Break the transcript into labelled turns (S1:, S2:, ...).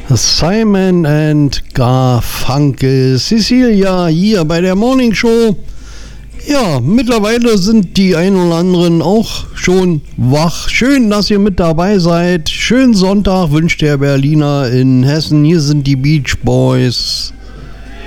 S1: Simon and Garfunkel, Cecilia hier bei der Morning Show. Ja, mittlerweile sind die ein oder anderen auch schon wach. Schön, dass ihr mit dabei seid. Schönen Sonntag wünscht der Berliner in Hessen. Hier sind die Beach Boys.